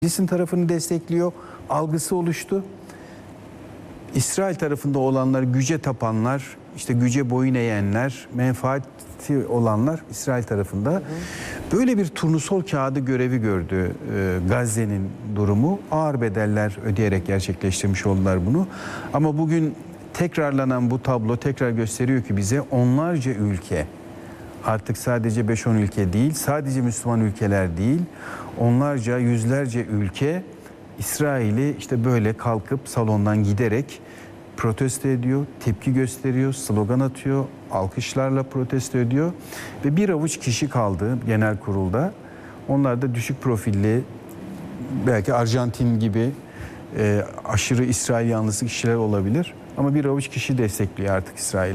Filistin tarafını destekliyor, algısı oluştu. İsrail tarafında olanlar, güce tapanlar, işte güce boyun eğenler, menfaati olanlar İsrail tarafında. Böyle bir turnusol kağıdı görevi gördü Gazze'nin durumu. Ağır bedeller ödeyerek gerçekleştirmiş oldular bunu. Ama bugün tekrarlanan bu tablo tekrar gösteriyor ki bize onlarca ülke, artık sadece 5-10 ülke değil, sadece Müslüman ülkeler değil, onlarca, yüzlerce ülke İsrail'i işte böyle kalkıp salondan giderek protesto ediyor, tepki gösteriyor, slogan atıyor, alkışlarla protesto ediyor. Ve bir avuç kişi kaldı genel kurulda. Onlar da düşük profilli, belki Arjantin gibi aşırı İsrail yanlısı kişiler olabilir. Ama bir avuç kişi destekliyor artık İsrail'i.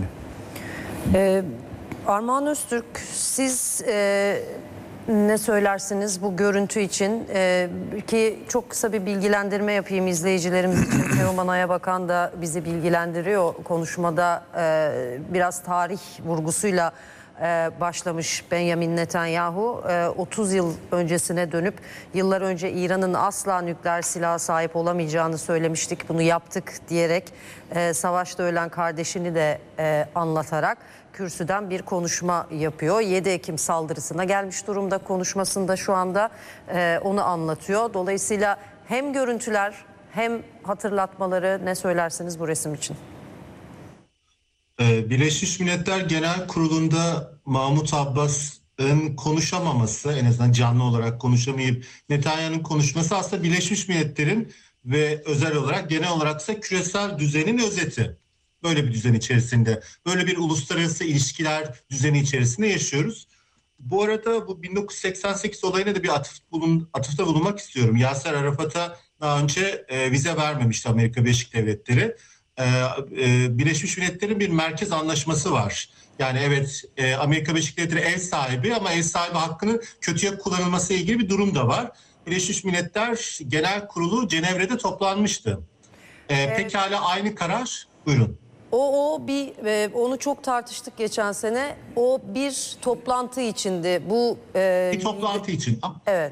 Armağan Öztürk, siz ne söylersiniz bu görüntü için? Ki çok kısa bir bilgilendirme yapayım izleyicilerimiz için. Teoman Ayabakan da bizi bilgilendiriyor. Konuşmada biraz tarih vurgusuyla başlamış Benjamin Netanyahu. 30 yıl öncesine dönüp yıllar önce İran'ın asla nükleer silaha sahip olamayacağını söylemiştik. Bunu yaptık diyerek savaşta ölen kardeşini de anlatarak kürsüden bir konuşma yapıyor. 7 Ekim saldırısına gelmiş durumda konuşmasında şu anda onu anlatıyor. Dolayısıyla hem görüntüler hem hatırlatmaları, ne söylersiniz bu resim için? Birleşmiş Milletler Genel Kurulu'nda Mahmut Abbas'ın konuşamaması, en azından canlı olarak konuşamayıp Netanyahu'nun konuşması aslında Birleşmiş Milletler'in ve özel olarak genel olaraksa küresel düzenin özeti. Böyle bir düzen içerisinde, böyle bir uluslararası ilişkiler düzeni içerisinde yaşıyoruz. Bu arada bu 1988 olayına da bir atıfta bulunmak istiyorum. Yasser Arafat'a daha önce vize vermemişti Amerika Birleşik Devletleri. Birleşmiş Milletler'in bir merkez anlaşması var. Yani evet, Amerika Birleşik Devletleri ev sahibi ama ev sahibi hakkının kötüye kullanılması ile ilgili bir durum da var. Birleşmiş Milletler Genel Kurulu Cenevre'de toplanmıştı. Pekala aynı karar, buyurun. Onu çok tartıştık geçen sene. O bir toplantı içindi. Bir toplantı için. Evet.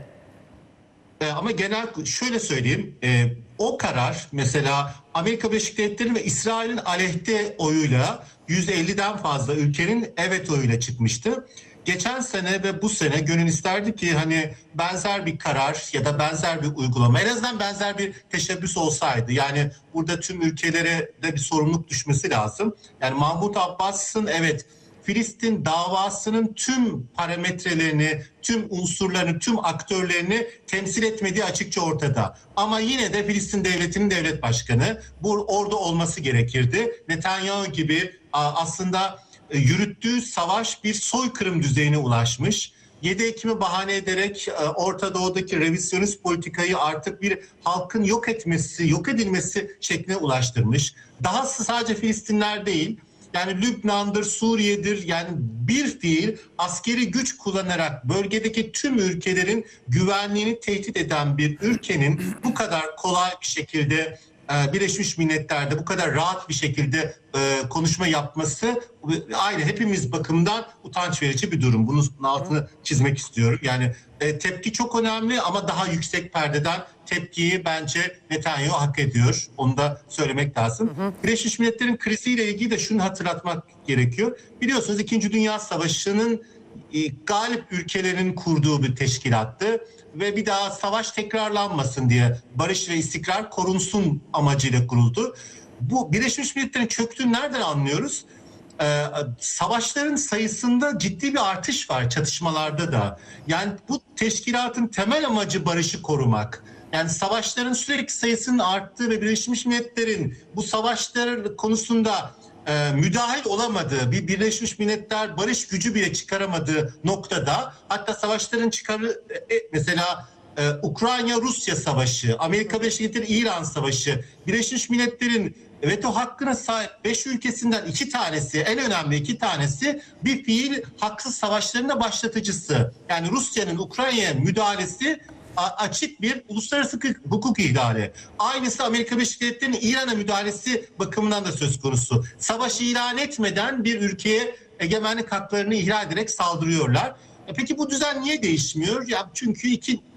Ama şöyle söyleyeyim, o karar mesela Amerika Birleşik Devletleri ve İsrail'in aleyhte oyuyla 150'den fazla ülkenin evet oyuyla çıkmıştı. Geçen sene ve bu sene gönül isterdi ki hani benzer bir karar ya da benzer bir uygulama, en azından benzer bir teşebbüs olsaydı. Yani burada tüm ülkelere de bir sorumluluk düşmesi lazım. Yani Mahmut Abbas'ın evet Filistin davasının tüm parametrelerini, tüm unsurlarını, tüm aktörlerini temsil etmediği açıkça ortada. Ama yine de Filistin devletinin devlet başkanı orada olması gerekirdi. Netanyahu gibi aslında yürüttüğü savaş bir soykırım düzeyine ulaşmış. 7 Ekim'i bahane ederek Orta Doğu'daki revizyonist politikayı artık bir halkın yok edilmesi şekline ulaştırmış. Dahası sadece Filistinler değil, yani Lübnan'dır, Suriye'dir, yani bir fiil askeri güç kullanarak bölgedeki tüm ülkelerin güvenliğini tehdit eden bir ülkenin bu kadar kolay bir şekilde Birleşmiş Milletler'de bu kadar rahat bir şekilde konuşma yapması ayrı hepimiz bakımından utanç verici bir durum. Bunun altını çizmek istiyorum. Yani tepki çok önemli ama daha yüksek perdeden tepkiyi bence Netanyahu hak ediyor. Onu da söylemek lazım. Birleşmiş Milletler'in kriziyle ilgili de şunu hatırlatmak gerekiyor. Biliyorsunuz 2. Dünya Savaşı'nın galip ülkelerin kurduğu bir teşkilattı ve bir daha savaş tekrarlanmasın diye barış ve istikrar korunsun amacıyla kuruldu. Bu Birleşmiş Milletler'in çöktüğünü nereden anlıyoruz? Savaşların sayısında ciddi bir artış var, çatışmalarda da. Yani bu teşkilatın temel amacı barışı korumak. Yani savaşların sürekli sayısının arttığı ve Birleşmiş Milletler'in bu savaşlar konusunda müdahil olamadığı, bir Birleşmiş Milletler barış gücü bile çıkaramadığı noktada, hatta savaşların mesela Ukrayna-Rusya savaşı, Amerika Birleşik Devletleri-İran savaşı, Birleşmiş Milletler'in veto hakkına sahip 5 ülkesinden 2 tanesi, en önemli 2 tanesi bir fiil haksız savaşların da başlatıcısı. Yani Rusya'nın Ukrayna'ya müdahalesi açık bir uluslararası hukuk ihlali. Aynısı Amerika Birleşik Devletleri'nin İran'a müdahalesi bakımından da söz konusu. Savaş ilan etmeden bir ülkeye egemenlik haklarını ihlal ederek saldırıyorlar. Peki bu düzen niye değişmiyor? Ya çünkü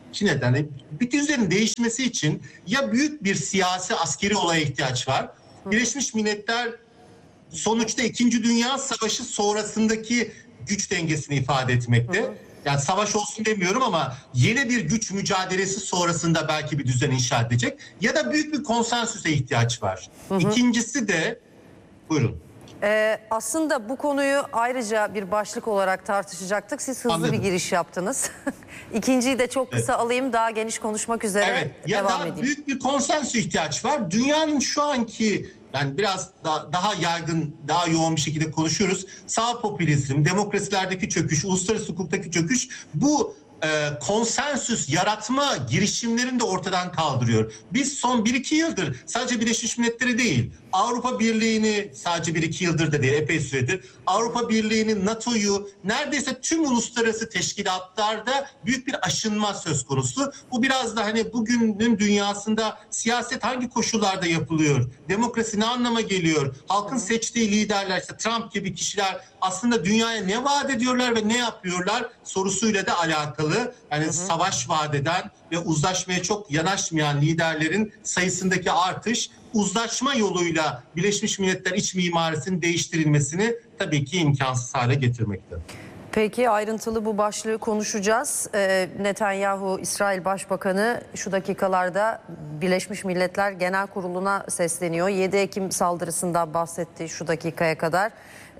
İki nedenle bir düzenin değişmesi için ya büyük bir siyasi askeri olaya ihtiyaç var. Birleşmiş Milletler sonuçta 2. Dünya Savaşı sonrasındaki güç dengesini ifade etmekte. Yani savaş olsun demiyorum ama yeni bir güç mücadelesi sonrasında belki bir düzen inşa edecek. Ya da büyük bir konsensüse ihtiyaç var. İkincisi de buyurun. Aslında bu konuyu ayrıca bir başlık olarak tartışacaktık. Siz hızlı Anladım. bir giriş yaptınız. İkinciyi de çok kısa alayım. Daha geniş konuşmak üzere Evet. Ya devam da edeyim. büyük bir konsensüse ihtiyaç var. Dünyanın şu anki yani biraz daha yaygın, daha yoğun bir şekilde konuşuyoruz. Sağ popülizm, demokrasilerdeki çöküş, uluslararası hukuktaki çöküş bu konsensüs yaratma girişimlerini de ortadan kaldırıyor. Biz son 1-2 yıldır sadece Birleşmiş Milletleri değil, Avrupa Birliği'ni sadece 1-2 yıldır da değil, epey süredir, Avrupa Birliği'ni, NATO'yu, neredeyse tüm uluslararası teşkilatlarda büyük bir aşınma söz konusu. Bu biraz da hani bugünün dünyasında siyaset hangi koşullarda yapılıyor? Demokrasi ne anlama geliyor? Halkın seçtiği liderler, işte Trump gibi kişiler aslında dünyaya ne vaat ediyorlar ve ne yapıyorlar sorusuyla da alakalı. Yani savaş vaat eden ve uzlaşmaya çok yanaşmayan liderlerin sayısındaki artış uzlaşma yoluyla Birleşmiş Milletler iç mimarisinin değiştirilmesini tabii ki imkansız hale getirmekte. Peki ayrıntılı bu başlığı konuşacağız. Netanyahu, İsrail Başbakanı şu dakikalarda Birleşmiş Milletler Genel Kurulu'na sesleniyor. 7 Ekim saldırısından bahsetti şu dakikaya kadar.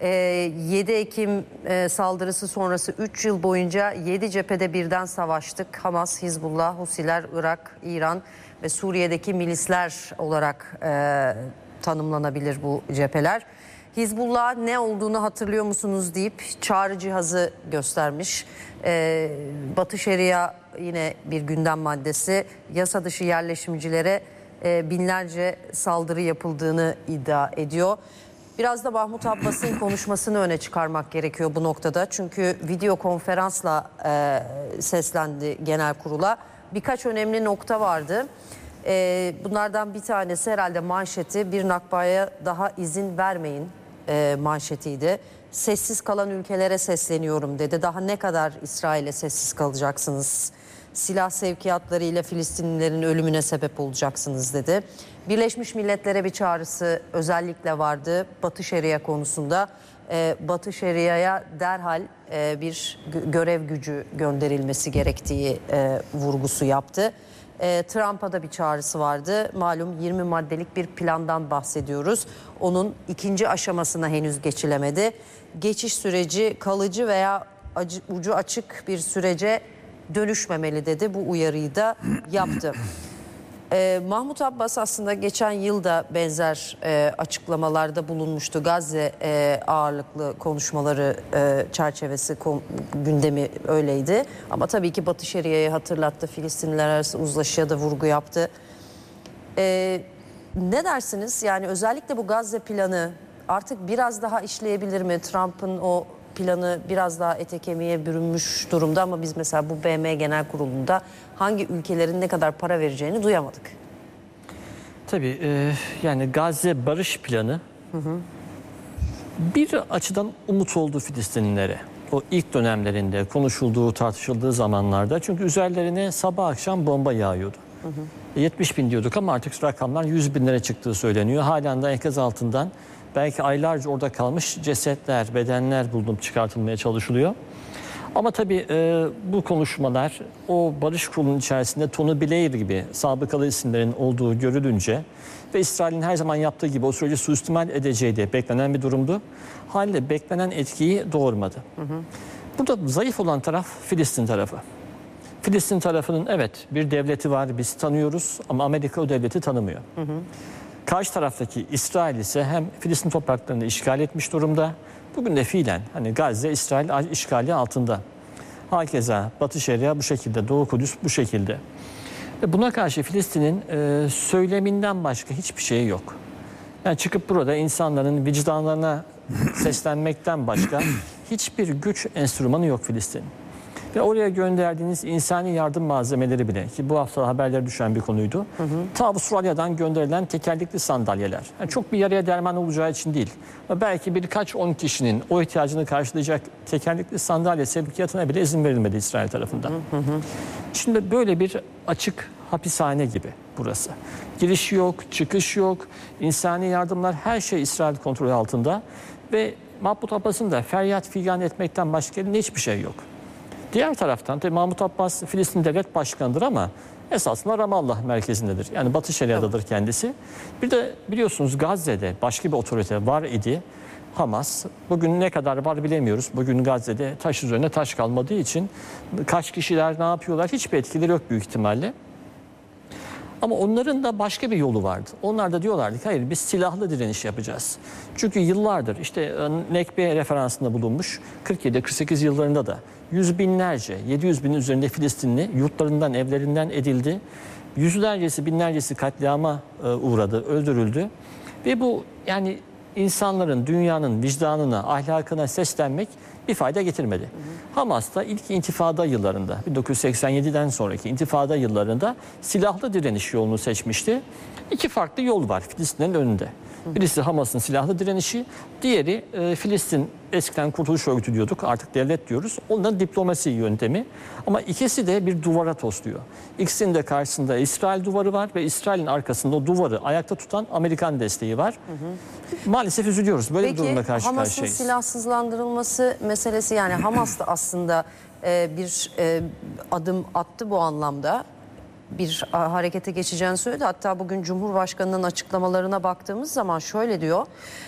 7 Ekim saldırısı sonrası 3 yıl boyunca 7 cephede birden savaştık. Hamas, Hizbullah, Husiler, Irak, İran ve Suriye'deki milisler olarak tanımlanabilir bu cepheler. Hizbullah ne olduğunu hatırlıyor musunuz deyip çağrı cihazı göstermiş. Batı Şeria yine bir gündem maddesi. Yasa dışı yerleşimcilere binlerce saldırı yapıldığını iddia ediyor. Biraz da Mahmut Abbas'ın konuşmasını öne çıkarmak gerekiyor bu noktada. Çünkü video konferansla seslendi genel kurula. Birkaç önemli nokta vardı. Bunlardan bir tanesi herhalde manşeti, bir Nakba'ya daha izin vermeyin manşetiydi. Sessiz kalan ülkelere sesleniyorum dedi. Daha ne kadar İsrail'e sessiz kalacaksınız? Silah sevkiyatlarıyla Filistinlilerin ölümüne sebep olacaksınız dedi. Birleşmiş Milletler'e bir çağrısı özellikle vardı Batı Şeria konusunda. Batı Şeria'ya derhal bir görev gücü gönderilmesi gerektiği vurgusu yaptı. Trump'a da bir çağrısı vardı. Malum 20 maddelik bir plandan bahsediyoruz. Onun ikinci aşamasına henüz geçilemedi. Geçiş süreci kalıcı veya ucu açık bir sürece dönüşmemeli dedi. Bu uyarıyı da yaptı. Mahmut Abbas aslında geçen yılda benzer açıklamalarda bulunmuştu. Gazze ağırlıklı konuşmaları çerçevesi gündemi öyleydi. Ama tabii ki Batı Şeria'yı hatırlattı. Filistinliler arası uzlaşıya da vurgu yaptı. Ne dersiniz? Yani özellikle bu Gazze planı artık biraz daha işleyebilir mi? Trump'ın o planı biraz daha ete kemiğe bürünmüş durumda ama biz mesela bu BM Genel Kurulu'nda hangi ülkelerin ne kadar para vereceğini duyamadık. Tabii yani Gazze barış planı bir açıdan umut oldu Filistinlilere. O ilk dönemlerinde konuşulduğu, tartışıldığı zamanlarda çünkü üzerlerine sabah akşam bomba yağıyordu. 70 bin diyorduk ama artık rakamlar 100 binlere çıktığı söyleniyor. Halen de enkaz altından belki aylarca orada kalmış cesetler, bedenler bulunup çıkartılmaya çalışılıyor. Ama tabii bu konuşmalar o barış kurulunun içerisinde Tony Blair gibi sabıkalı isimlerin olduğu görülünce ve İsrail'in her zaman yaptığı gibi o süreci suistimal edeceği de beklenen bir durumdu. Haliyle beklenen etkiyi doğurmadı. Burada zayıf olan taraf Filistin tarafı. Filistin tarafının evet bir devleti var, biz tanıyoruz ama Amerika o devleti tanımıyor. Karşı taraftaki İsrail ise hem Filistin topraklarını işgal etmiş durumda. Bugün de fiilen hani Gazze İsrail işgali altında. Hakeza Batı Şeria bu şekilde, Doğu Kudüs bu şekilde. Ve buna karşı Filistin'in söyleminden başka hiçbir şey yok. Yani çıkıp burada insanların vicdanlarına seslenmekten başka hiçbir güç enstrümanı yok Filistin. Ve oraya gönderdiğiniz insani yardım malzemeleri bile, ki bu hafta haberlere düşen bir konuydu. Ta Avustralya'dan gönderilen tekerlekli sandalyeler. Yani çok bir yarıya derman olacağı için değil. Belki birkaç 10 kişinin o ihtiyacını karşılayacak tekerlekli sandalye sevkiyatına bile izin verilmedi İsrail tarafından. Şimdi böyle bir açık hapishane gibi burası. Giriş yok, çıkış yok, insani yardımlar, her şey İsrail kontrolü altında. Ve Mahmut Abbas'ın da feryat figan etmekten başka elinde hiçbir şey yok. Diğer taraftan tabii Mahmut Abbas Filistin Devlet Başkanı'dır ama esasında Ramallah merkezindedir. Yani Batı Şeria'dadır kendisi. Bir de biliyorsunuz Gazze'de başka bir otorite var idi. Hamas. Bugün ne kadar var bilemiyoruz. Bugün Gazze'de taş üzerine taş kalmadığı için kaç kişiler ne yapıyorlar hiçbir etkileri yok büyük ihtimalle. Ama onların da başka bir yolu vardı. Onlar da diyorlardı ki hayır biz silahlı direniş yapacağız. Çünkü yıllardır işte Nekbe referansında bulunmuş 47-48 yıllarında da yüz binlerce 700 binin üzerinde Filistinli yurtlarından evlerinden edildi. Yüzlercesi binlercesi katliama uğradı, öldürüldü. Ve bu yani insanların, dünyanın vicdanına, ahlakına seslenmek bir fayda getirmedi. Hamas da ilk intifada yıllarında, 1987'den sonraki intifada yıllarında silahlı direniş yolunu seçmişti. İki farklı yol var Filistin'in önünde. Birisi Hamas'ın silahlı direnişi, diğeri Filistin, eskiden Kurtuluş Örgütü diyorduk, artık devlet diyoruz. Onların diplomasi yöntemi. Ama ikisi de bir duvara tosluyor. İkisinin de karşısında İsrail duvarı var ve İsrail'in arkasında o duvarı ayakta tutan Amerikan desteği var. Maalesef üzülüyoruz. Böyle bir durumla karşı Hamas'ın karşıyayız. silahsızlandırılması meselesi, yani Hamas da aslında bir adım attı bu anlamda. Bir harekete geçeceğini söyledi. Hatta bugün Cumhurbaşkanı'nın açıklamalarına baktığımız zaman şöyle diyor.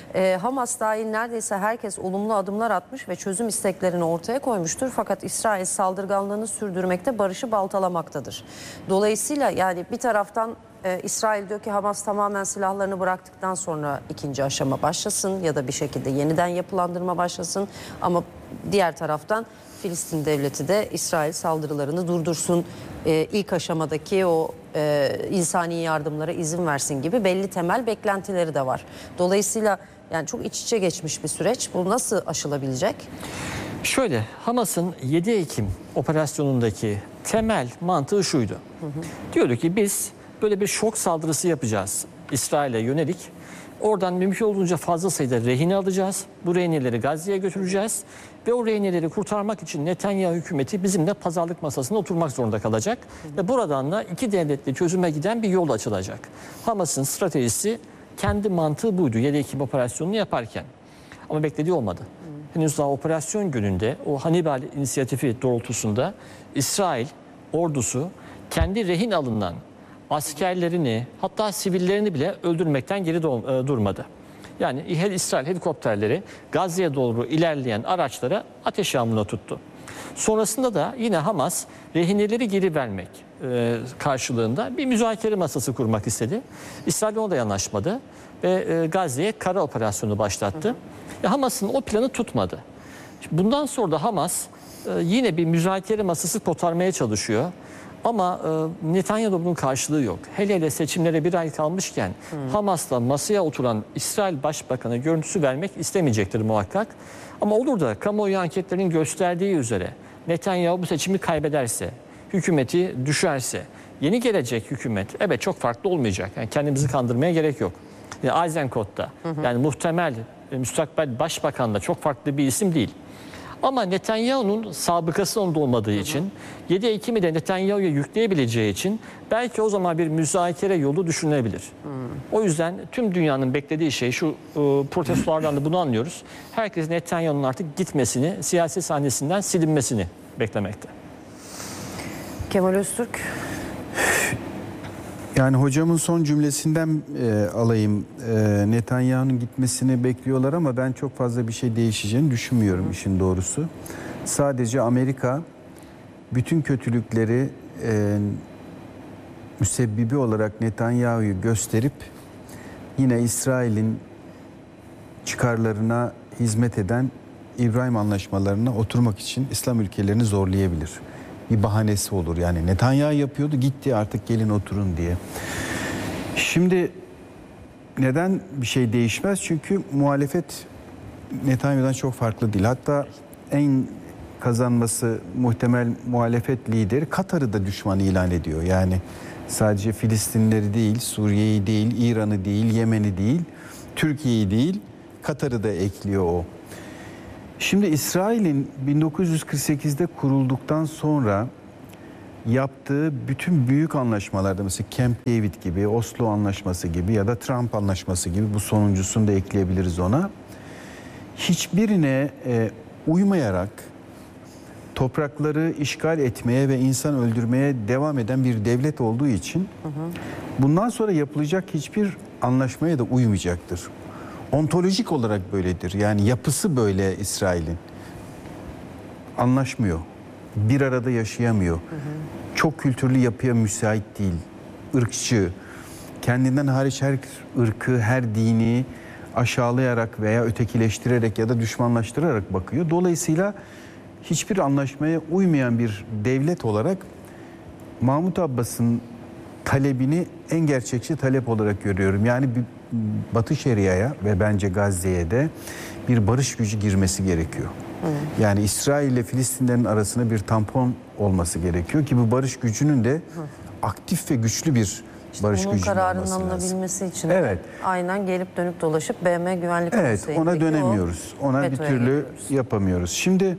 Hamas dahil neredeyse herkes olumlu adımlar atmış ve çözüm isteklerini ortaya koymuştur. Fakat İsrail saldırganlığını sürdürmekte, barışı baltalamaktadır. Dolayısıyla yani bir taraftan İsrail diyor ki Hamas tamamen silahlarını bıraktıktan sonra ikinci aşama başlasın ya da bir şekilde yeniden yapılandırma başlasın. Ama diğer taraftan Filistin devleti de İsrail saldırılarını durdursun, ilk aşamadaki o insani yardımlara izin versin gibi belli temel beklentileri de var. Dolayısıyla yani çok iç içe geçmiş bir süreç. Bu nasıl aşılabilecek? Şöyle, Hamas'ın 7 Ekim operasyonundaki temel mantığı şuydu. Diyordu ki biz böyle bir şok saldırısı yapacağız İsrail'e yönelik. Oradan mümkün olduğunca fazla sayıda rehine alacağız. Bu rehineleri Gazze'ye götüreceğiz. Ve o rehineleri kurtarmak için Netanyahu hükümeti bizimle pazarlık masasına oturmak zorunda kalacak. Ve buradan da iki devletli çözüme giden bir yol açılacak. Hamas'ın stratejisi, kendi mantığı buydu 7 Ekim operasyonunu yaparken. Ama beklediği olmadı. Henüz daha operasyon gününde o Hannibal inisiyatifi doğrultusunda İsrail ordusu kendi rehin alınan askerlerini, hatta sivillerini bile öldürmekten geri durmadı. Yani İsrail helikopterleri Gazze'ye doğru ilerleyen araçlara ateş yağmuruna tuttu. Sonrasında da yine Hamas rehineleri geri vermek karşılığında bir müzakere masası kurmak istedi. İsrail ona da yanaşmadı ve Gazze'ye kara operasyonu başlattı. Hamas'ın o planı tutmadı. Bundan sonra da Hamas yine bir müzakere masası kotarmaya çalışıyor. Ama Netanyahu'nun bunun karşılığı yok. Hele hele seçimlere bir ay kalmışken Hamas'la masaya oturan İsrail Başbakanı görüntüsü vermek istemeyecektir muhakkak. Ama olur da kamuoyu anketlerinin gösterdiği üzere Netanyahu bu seçimi kaybederse, hükümeti düşerse, yeni gelecek hükümet evet çok farklı olmayacak. Yani kendimizi kandırmaya gerek yok. Eisenkot'ta yani muhtemel müstakbel başbakan da çok farklı bir isim değil. Ama Netanyahu'nun sabıkası onda olmadığı için 7 Ekim'i de Netanyahu'ya yükleyebileceği için belki o zaman bir müzakere yolu düşünülebilir. O yüzden tüm dünyanın beklediği şey şu, protestolardan da bunu anlıyoruz. Herkes Netanyahu'nun artık gitmesini, siyasi sahnesinden silinmesini beklemekte. Kemal Öztürk. Yani hocamın son cümlesinden alayım. Netanyahu'nun gitmesini bekliyorlar ama ben çok fazla bir şey değişeceğini düşünmüyorum işin doğrusu. Sadece Amerika bütün kötülükleri müsebbibi olarak Netanyahu'yu gösterip yine İsrail'in çıkarlarına hizmet eden İbrahim Anlaşmalarına oturmak için İslam ülkelerini zorlayabilir. Bir bahanesi olur. Yani Netanyahu yapıyordu, gitti artık gelin oturun diye. Şimdi neden bir şey değişmez? Çünkü muhalefet Netanyahu'dan çok farklı değil. Hatta en kazanması muhtemel muhalefet lideri Katar'ı da düşman ilan ediyor. Yani sadece Filistinleri değil, Suriye'yi değil, İran'ı değil, Yemen'i değil, Türkiye'yi değil, Katar'ı da ekliyor o. Şimdi İsrail'in 1948'de kurulduktan sonra yaptığı bütün büyük anlaşmalarda, mesela Camp David gibi, Oslo Anlaşması gibi ya da Trump Anlaşması gibi, bu sonuncusunu da ekleyebiliriz ona, hiçbirine uymayarak toprakları işgal etmeye ve insan öldürmeye devam eden bir devlet olduğu için bundan sonra yapılacak hiçbir anlaşmaya da uymayacaktır. Ontolojik olarak böyledir. Yani yapısı böyle İsrail'in. Anlaşmıyor. Bir arada yaşayamıyor. Çok kültürlü yapıya müsait değil. Irkçı. Kendinden hariç her ırkı, her dini aşağılayarak veya ötekileştirerek ya da düşmanlaştırarak bakıyor. Dolayısıyla hiçbir anlaşmaya uymayan bir devlet olarak Mahmut Abbas'ın talebini en gerçekçi talep olarak görüyorum. Yani Batı Şeria'ya ve bence Gazze'ye de bir barış gücü girmesi gerekiyor. Yani İsrail ile Filistinlerin arasında bir tampon olması gerekiyor ki bu barış gücünün de aktif ve güçlü bir barış Bunun gücünün kararının olması lazım. alınabilmesi için Evet. aynen gelip dönüp dolaşıp BM Güvenlik Evet, Konseyi'ndeki ona dönemiyoruz. Ona bir vetoya türlü giriyoruz. yapamıyoruz. Şimdi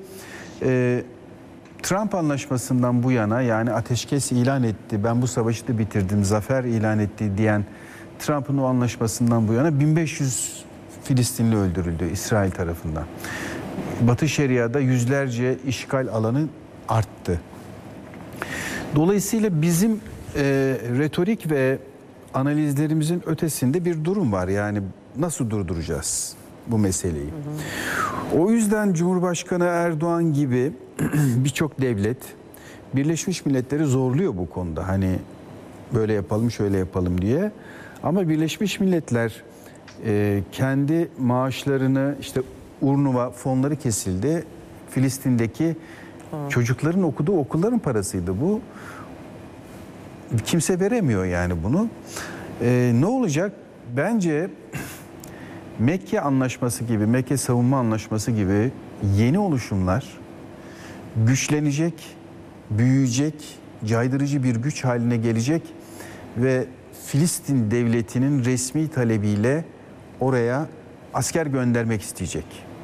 Trump Anlaşması'ndan bu yana, yani ateşkes ilan etti, ben bu savaşı da bitirdim, zafer ilan etti diyen Trump'ın o anlaşmasından bu yana 1500 Filistinli öldürüldü İsrail tarafından. Batı Şeria'da yüzlerce işgal alanı arttı. Dolayısıyla bizim retorik ve analizlerimizin ötesinde bir durum var. Yani nasıl durduracağız bu meseleyi? O yüzden Cumhurbaşkanı Erdoğan gibi birçok devlet Birleşmiş Milletler'i zorluyor bu konuda. Hani böyle yapalım, şöyle yapalım diye. Ama Birleşmiş Milletler kendi maaşlarını, işte Urnuva fonları kesildi. Filistin'deki çocukların okuduğu okulların parasıydı bu. Kimse veremiyor yani bunu. Ne olacak? Bence Mekke Anlaşması gibi, Mekke Savunma Anlaşması gibi yeni oluşumlar güçlenecek, büyüyecek, caydırıcı bir güç haline gelecek ve Filistin devletinin resmi talebiyle oraya asker göndermek isteyecek.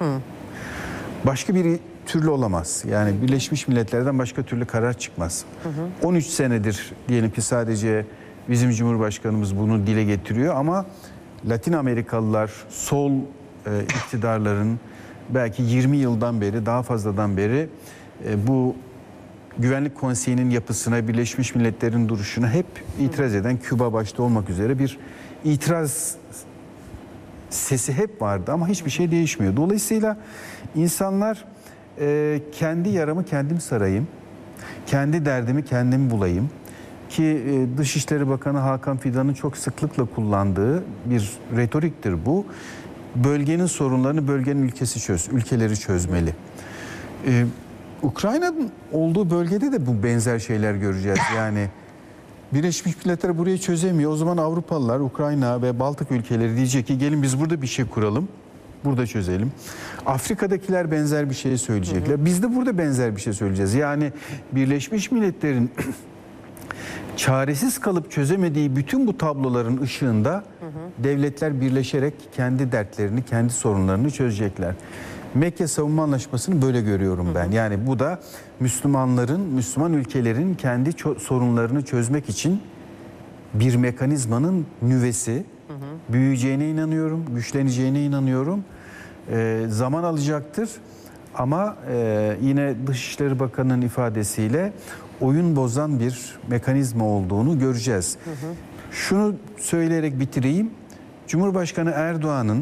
Başka bir türlü olamaz. Yani Birleşmiş Milletler'den başka türlü karar çıkmaz. 13 senedir diyelim ki sadece bizim Cumhurbaşkanımız bunu dile getiriyor ama Latin Amerikalılar, sol iktidarların belki 20 yıldan beri, daha fazladan beri bu Güvenlik Konseyi'nin yapısına, Birleşmiş Milletler'in duruşuna hep itiraz eden, Küba başta olmak üzere bir itiraz sesi hep vardı ama hiçbir şey değişmiyor. Dolayısıyla insanlar kendi yaramı kendim sarayım, kendi derdimi kendim bulayım ki Dışişleri Bakanı Hakan Fidan'ın çok sıklıkla kullandığı bir retoriktir bu. Bölgenin sorunlarını bölgenin ülkeleri çözmeli. Ukrayna'nın olduğu bölgede de bu benzer şeyler göreceğiz. Yani Birleşmiş Milletler burayı çözemiyor. O zaman Avrupalılar, Ukrayna ve Baltık ülkeleri diyecek ki gelin biz burada bir şey kuralım. Burada çözelim. Afrika'dakiler benzer bir şey söyleyecekler. Biz de burada benzer bir şey söyleyeceğiz. Yani Birleşmiş Milletler'in çaresiz kalıp çözemediği bütün bu tabloların ışığında devletler birleşerek kendi dertlerini, kendi sorunlarını çözecekler. Mekke Savunma Anlaşması'nı böyle görüyorum ben. Yani bu da Müslümanların, Müslüman ülkelerin kendi sorunlarını çözmek için bir mekanizmanın nüvesi. Büyüyeceğine inanıyorum, güçleneceğine inanıyorum. Zaman alacaktır ama yine Dışişleri Bakanı'nın ifadesiyle oyun bozan bir mekanizma olduğunu göreceğiz. Şunu söyleyerek bitireyim. Cumhurbaşkanı Erdoğan'ın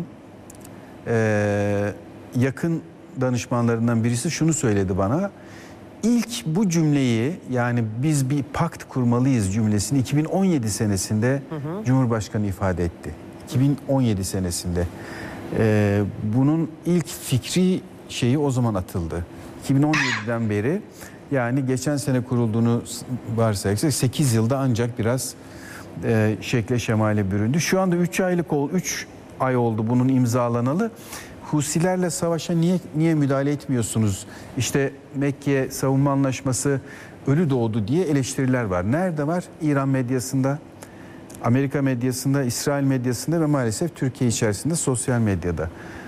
yakın danışmanlarından birisi şunu söyledi bana. İlk bu cümleyi, yani biz bir pakt kurmalıyız cümlesini 2017 senesinde Cumhurbaşkanı ifade etti. 2017 senesinde. Bunun ilk fikri şeyi o zaman atıldı. 2017'den beri, yani geçen sene kurulduğunu varsayarsak 8 yılda ancak biraz şekle şemale büründü. Şu anda 3 ay oldu bunun imzalanalı. Husilerle savaşa niye müdahale etmiyorsunuz? İşte Mekke savunma anlaşması ölü doğdu diye eleştiriler var. Nerede var? İran medyasında, Amerika medyasında, İsrail medyasında ve maalesef Türkiye içerisinde sosyal medyada.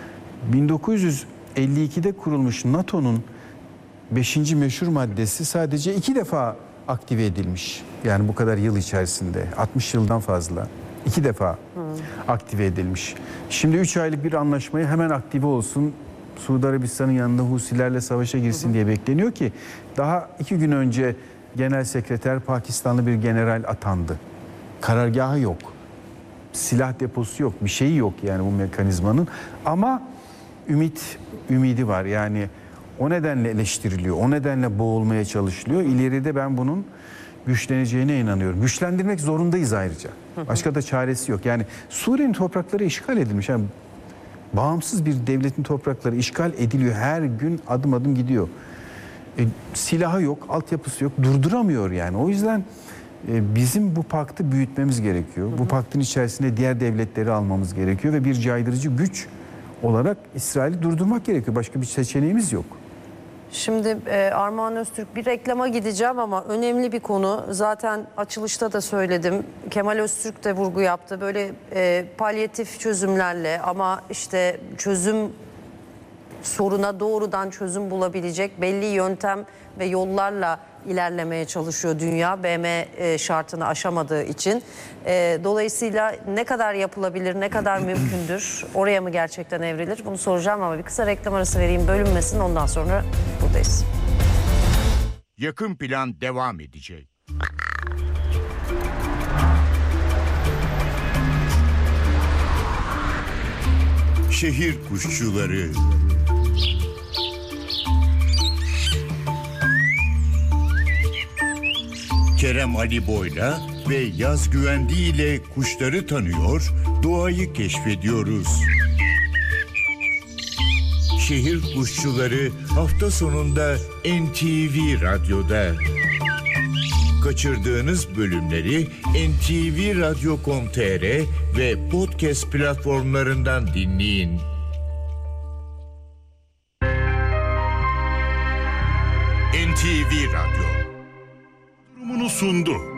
1952'de kurulmuş NATO'nun 5. meşhur maddesi sadece 2 defa aktive edilmiş. Yani bu kadar yıl içerisinde 60 yıldan fazla 2 defa aktive edilmiş. Şimdi 3 aylık bir anlaşmayı hemen aktive olsun, Suudi Arabistan'ın yanında Husilerle savaşa girsin diye bekleniyor ki daha 2 gün önce Genel Sekreter Pakistanlı bir general atandı. Karargahı yok. Silah deposu yok. Bir şeyi yok yani bu mekanizmanın. Ama ümidi var. Yani o nedenle eleştiriliyor. O nedenle boğulmaya çalışılıyor. İleride ben bunun güçleneceğine inanıyorum. Güçlendirmek zorundayız ayrıca. Başka da çaresi yok. Yani Suriye'nin toprakları işgal edilmiş. Yani bağımsız bir devletin toprakları işgal ediliyor. Her gün adım adım gidiyor. Silahı yok, altyapısı yok. Durduramıyor yani. O yüzden bizim bu paktı büyütmemiz gerekiyor. Bu paktın içerisinde diğer devletleri almamız gerekiyor ve bir caydırıcı güç olarak İsrail'i durdurmak gerekiyor. Başka bir seçeneğimiz yok. Şimdi Armağan Öztürk, bir reklama gideceğim ama önemli bir konu. Zaten açılışta da söyledim. Kemal Öztürk de vurgu yaptı. Böyle palyatif çözümlerle ama işte soruna doğrudan çözüm bulabilecek belli yöntem ve yollarla ilerlemeye çalışıyor dünya, BM şartını aşamadığı için. Dolayısıyla ne kadar yapılabilir, ne kadar mümkündür, oraya mı gerçekten evrilir bunu soracağım ama bir kısa reklam arası vereyim, bölünmesin, ondan sonra buradayız. Yakın plan devam edecek. Şehir kuşçuları. Kerem Ali Boy'la ve Yaz Güvendi ile kuşları tanıyor, doğayı keşfediyoruz. Şehir Kuşçuları hafta sonunda NTV Radyo'da. Kaçırdığınız bölümleri ntvradio.com.tr ve podcast platformlarından dinleyin. NTV Radyo sundu.